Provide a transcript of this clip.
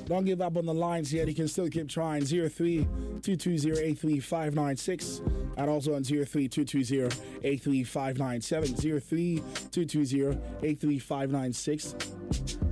Don't give up on the lines yet. You can still keep trying. 03-220-83596 and also on 03-220-83597. 03-220-83596.